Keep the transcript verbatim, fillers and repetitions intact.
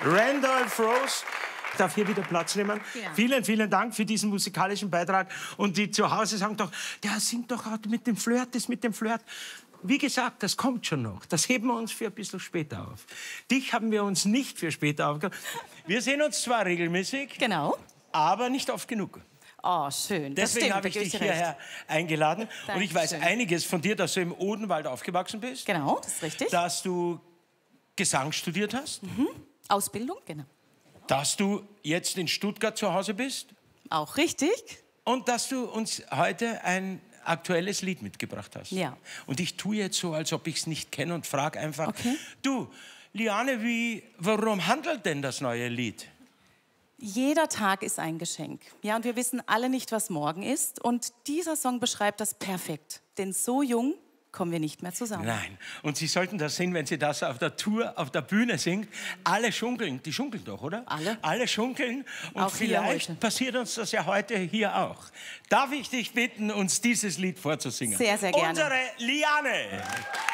Randolph Rose. Ich darf hier wieder Platz nehmen. Ja. Vielen, vielen Dank für diesen musikalischen Beitrag. Und die zu Hause sagen doch, der singt doch auch mit dem Flirt, das mit dem Flirt. Wie gesagt, das kommt schon noch. Das heben wir uns für ein bisschen später auf. Dich haben wir uns nicht für später aufgehoben. Wir sehen uns zwar regelmäßig, Genau. aber nicht oft genug. Oh, schön. Das Deswegen stimmt, habe ich da gebe dich ich dir recht. hierher eingeladen. Und ich weiß Dankeschön. einiges von dir, dass du im Odenwald aufgewachsen bist. Genau, das ist richtig. Dass du Gesang studiert hast. Mhm. Ausbildung, genau. Dass du jetzt in Stuttgart zu Hause bist. Auch richtig. Und dass du uns heute ein aktuelles Lied mitgebracht hast. Ja. Und ich tue jetzt so, als ob ich es nicht kenne und frage einfach, Okay. du, Liane, wie, worum handelt denn das neue Lied? Jeder Tag ist ein Geschenk. Ja, und wir wissen alle nicht, was morgen ist. Und dieser Song beschreibt das perfekt. Denn so jung kommen wir nicht mehr zusammen. Nein. Und Sie sollten das sehen, wenn Sie das auf der Tour, auf der Bühne singt. Alle schunkeln. Die schunkeln doch, oder? Alle. Alle schunkeln. Und Auch hier vielleicht heute. passiert uns das ja heute hier auch. Darf ich dich bitten, uns dieses Lied vorzusingen? Sehr, sehr gerne. Unsere Liane.